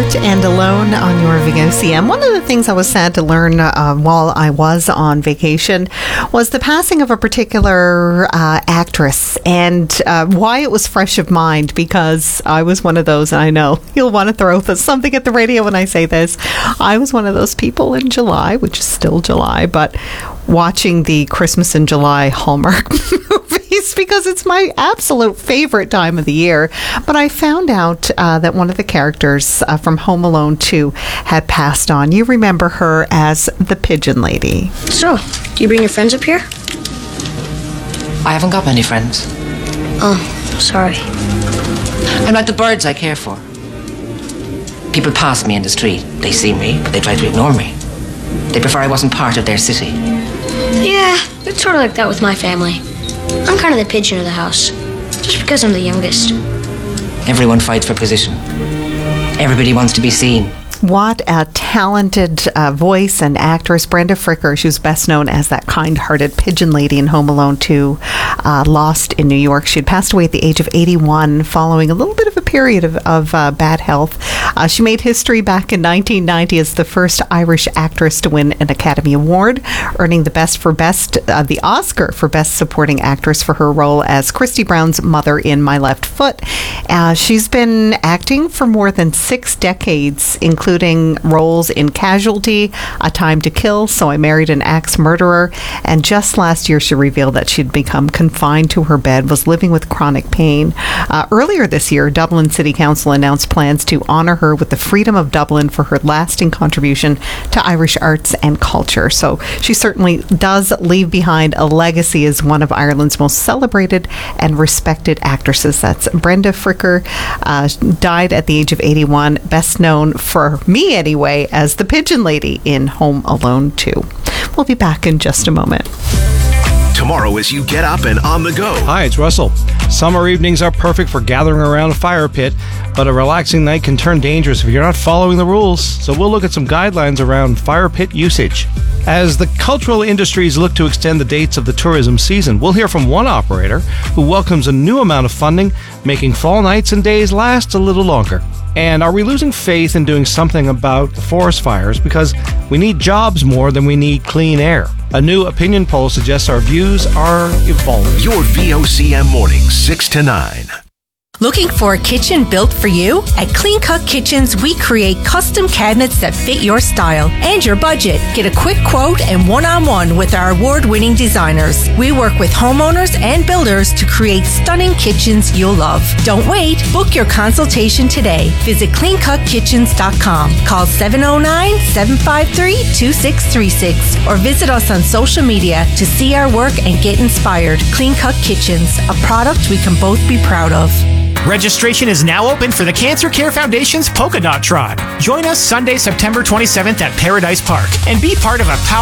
Apart and Alone on your VOCM. One of the things I was sad to learn while I was on vacation was the passing of a particular actress, and why it was fresh of mind, because I was one of those, and I know you'll want to throw something at the radio when I say this. I was one of those people in July, which is still July, but watching the Christmas in July Hallmark movies because it's my absolute favorite time of the year. But I found out that one of the characters from Home Alone 2 had passed on. You remember her as the Pigeon Lady. So, do you bring your friends up here? I haven't got many friends. Oh, sorry. I'm like the birds I care for. People pass me in the street. They see me, but they try to ignore me. They prefer I wasn't part of their city. Yeah, it's sort of like that with my family. I'm kind of the pigeon of the house, just because I'm the youngest. Everyone fights for position. Everybody wants to be seen. What a talented voice and actress. Brenda Fricker, she was best known as that kind-hearted pigeon lady in Home Alone 2, Lost in New York. She had passed away at the age of 81 following a little bit of a period of bad health. She made history back in 1990 as the first Irish actress to win an Academy Award, earning the Oscar for Best Supporting Actress for her role as Christy Brown's mother in My Left Foot. She's been acting for more than 6 decades, including roles in Casualty, A Time to Kill, So I Married an Axe Murderer, and just last year she revealed that she'd become confined to her bed, was living with chronic pain. Earlier this year, Dublin City Council announced plans to honour her with the Freedom of Dublin for her lasting contribution to Irish arts and culture. So she certainly does leave behind a legacy as one of Ireland's most celebrated and respected actresses. That's Brenda Fricker, died at the age of 81, best known for me anyway as the Pigeon Lady in Home Alone 2. We'll be back in just a moment. Tomorrow as you get up and on the go. Hi, it's Russell. Summer evenings are perfect for gathering around a fire pit, but a relaxing night can turn dangerous if you're not following the rules. So we'll look at some guidelines around fire pit usage. As the cultural industries look to extend the dates of the tourism season, we'll hear from one operator who welcomes a new amount of funding, making fall nights and days last a little longer. And are we losing faith in doing something about the forest fires because we need jobs more than we need clean air? A new opinion poll suggests our views are evolving. Your VOCM mornings, 6 to 9. Looking for a kitchen built for you? At Clean Cut Kitchens, we create custom cabinets that fit your style and your budget. Get a quick quote and one-on-one with our award-winning designers. We work with homeowners and builders to create stunning kitchens you'll love. Don't wait. Book your consultation today. Visit cleancutKitchens.com. Call 709-753-2636 or visit us on social media to see our work and get inspired. Clean Cut Kitchens, a product we can both be proud of. Registration is now open for the Cancer Care Foundation's Polka Dot Trot. Join us Sunday, September 27th at Paradise Park and be part of a powerful